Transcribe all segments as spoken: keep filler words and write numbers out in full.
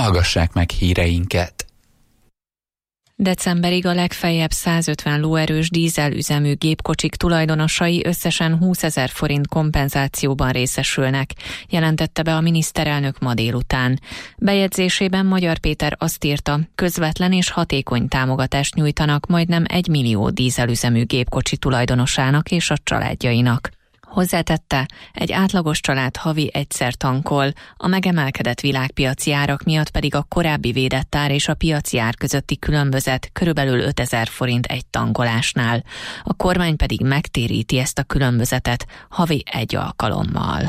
hallgassák meg híreinket. Decemberig a legfeljebb százötven lóerős dízelüzemű gépkocsik tulajdonosai összesen húszezer forint kompenzációban részesülnek, jelentette be a miniszterelnök ma délután. Bejegyzésében Magyar Péter azt írta, közvetlen és hatékony támogatást nyújtanak majdnem egy millió dízelüzemű gépkocsi tulajdonosának és a családjainak. Hozzátette, egy átlagos család havi egyszer tankol, a megemelkedett világpiaci árak miatt pedig a korábbi védett ár és a piaci ár közötti különbözet körülbelül ötezer forint egy tankolásnál. A kormány pedig megtéríti ezt a különbözetet havi egy alkalommal.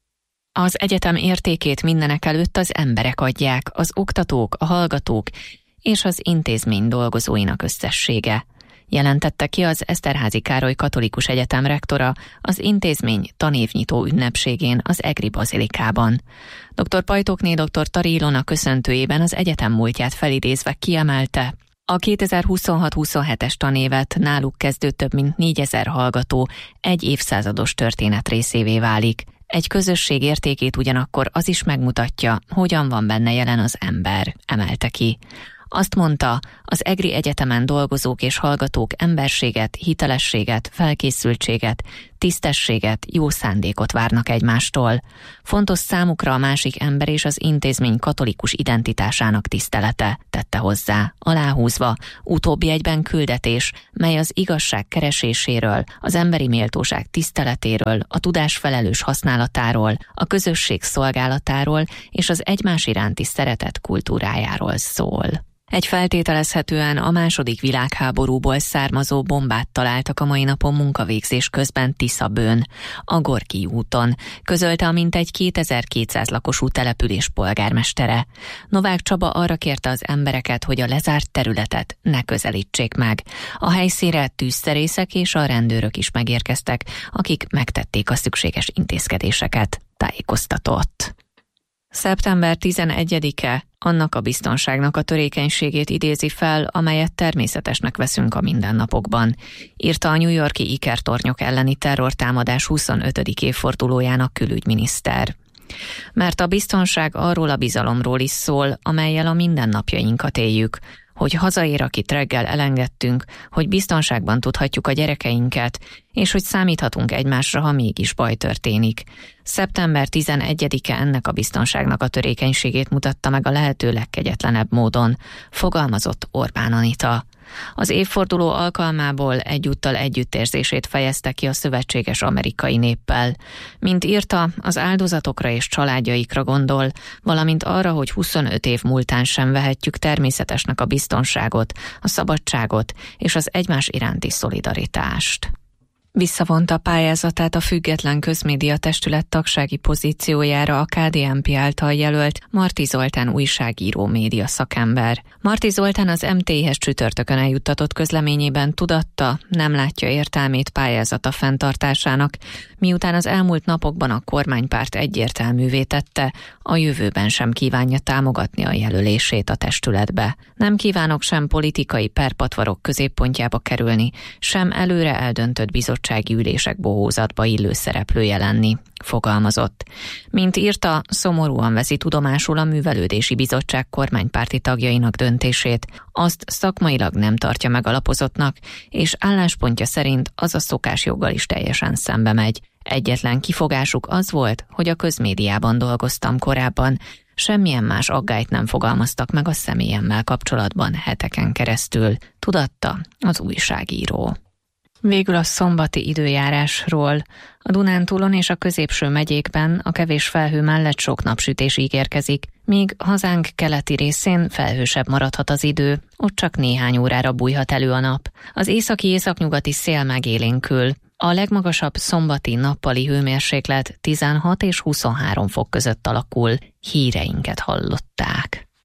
Az egyetem értékét mindenekelőtt az emberek adják, az oktatók, a hallgatók és az intézmény dolgozóinak összessége, jelentette ki az Eszterházy Károly Katolikus Egyetem rektora az intézmény tanévnyitó ünnepségén az Egri Bazilikában. dr. Pajtókné dr. Tari Ilona köszöntőjében az egyetem múltját felidézve kiemelte, a kétezer-huszonhat-huszonhetes tanévet náluk kezdő több mint négyezer hallgató egy évszázados történet részévé válik. Egy közösség értékét ugyanakkor az is megmutatja, hogyan van benne jelen az ember, emelte ki. Azt mondta, az Egri Egyetemen dolgozók és hallgatók emberséget, hitelességet, felkészültséget, tisztességet, jó szándékot várnak egymástól. Fontos számukra a másik ember és az intézmény katolikus identitásának tisztelete, tette hozzá, aláhúzva, utóbbi egyben küldetés, mely az igazság kereséséről, az emberi méltóság tiszteletéről, a tudás felelős használatáról, a közösség szolgálatáról és az egymás iránti szeretet kultúrájáról szól. Egy feltételezhetően a második világháborúból származó bombát találtak a mai napon munkavégzés közben Tiszabőn, a Gorki úton, közölte a mintegy kétezer-kétszáz lakosú település polgármestere. Novák Csaba arra kérte az embereket, hogy a lezárt területet ne közelítsék meg. A helyszínre tűzszerészek és a rendőrök is megérkeztek, akik megtették a szükséges intézkedéseket, tájékoztatott. szeptember tizenegyedike annak a biztonságnak a törékenységét idézi fel, amelyet természetesnek veszünk a mindennapokban, írta a New York-i ikertornyok elleni terrortámadás huszonötödik évfordulójának külügyminiszter. Mert a biztonság arról a bizalomról is szól, amellyel a mindennapjainkat éljük, hogy hazaér, akit reggel elengedtünk, hogy biztonságban tudhatjuk a gyerekeinket, és hogy számíthatunk egymásra, ha mégis baj történik. szeptember tizenegyedike ennek a biztonságnak a törékenységét mutatta meg a lehető legkegyetlenebb módon, fogalmazott Orbán Anita. Az évforduló alkalmából egyúttal együttérzését fejezte ki a szövetséges amerikai néppel. Mint írta, az áldozatokra és családjaikra gondol, valamint arra, hogy huszonöt év múltán sem vehetjük természetesnek a biztonságot, a szabadságot és az egymás iránti szolidaritást. Visszavonta pályázatát a Független Közmédia Testület tagsági pozíciójára a ká dé en pé által jelölt Marti Zoltán újságíró média szakember. Marti Zoltán az em té i-hez csütörtökön eljuttatott közleményében tudatta, nem látja értelmét pályázata fenntartásának, miután az elmúlt napokban a kormánypárt egyértelművé tette, a jövőben sem kívánja támogatni a jelölését a testületbe. Nem kívánok sem politikai perpatvarok középpontjába kerülni, sem előre eldöntött bizottsági ülések bohózatba illő szereplője lenni, fogalmazott. Mint írta, szomorúan veszi tudomásul a Művelődési Bizottság kormánypárti tagjainak döntését, azt szakmailag nem tartja megalapozottnak, és álláspontja szerint az a szokásjoggal is teljesen szembe megy. Egyetlen kifogásuk az volt, hogy a közmédiában dolgoztam korábban, semmilyen más aggályt nem fogalmaztak meg a személyemmel kapcsolatban heteken keresztül, tudatta az újságíró. Végül a szombati időjárásról. A Dunántúlon és a középső megyékben a kevés felhő mellett sok napsütés ígérkezik, míg hazánk keleti részén felhősebb maradhat az idő, ott csak néhány órára bújhat elő a nap. Az északi-északnyugati szél megélénkül. A legmagasabb szombati nappali hőmérséklet tizenhat és huszonhárom fok között alakul. Híreinket hallották.